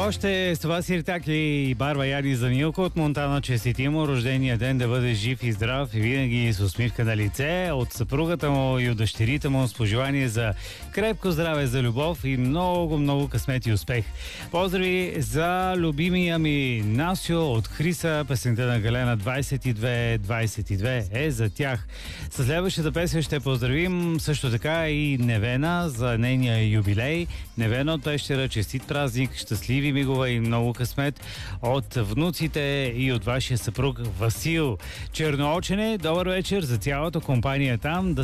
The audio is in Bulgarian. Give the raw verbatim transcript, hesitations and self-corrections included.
Още с това Сиртак и Барба Яни за Милко от Монтана. Честити му рождения ден, да бъде жив и здрав и винаги с усмивка на лице. От съпругата му и от дъщерите му с пожелание за крепко здраве, за любов и много, много късмет и успех. Поздрави за любимия ми Насио от Хриса. Песента на Галена двайсет и две двайсет и две е за тях. С следващата песен ще поздравим също така и Невена за нейния юбилей. Невена от Пещера, честит празник, щастливи мигове и много късмет от внуците и от вашия съпруг Васил. Черноочене, добър вечер за цялата компания там. Да